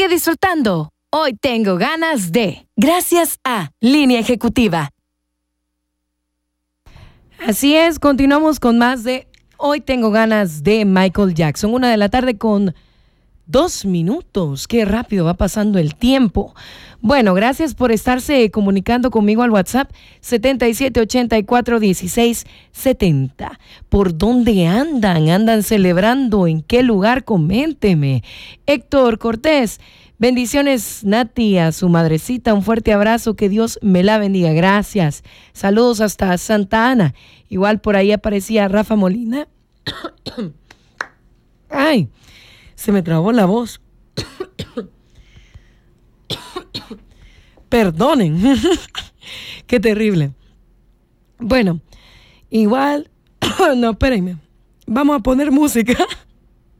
Sigue disfrutando. Hoy tengo ganas de. Gracias a Línea Ejecutiva. Así es, continuamos con más de Hoy tengo ganas de Michael Jackson. 1:00 con 2 minutos. Qué rápido va pasando el tiempo. Bueno, gracias por estarse comunicando conmigo al WhatsApp 77841670. ¿Por dónde andan? ¿Andan celebrando? ¿En qué lugar? Coménteme. Héctor Cortés, bendiciones Nati, a su madrecita, un fuerte abrazo, que Dios me la bendiga. Gracias. Saludos hasta Santa Ana. Igual por ahí aparecía Rafa Molina. Ay, se me trabó la voz. Perdonen. Qué terrible. Bueno, igual. No, espérenme. Vamos a poner música.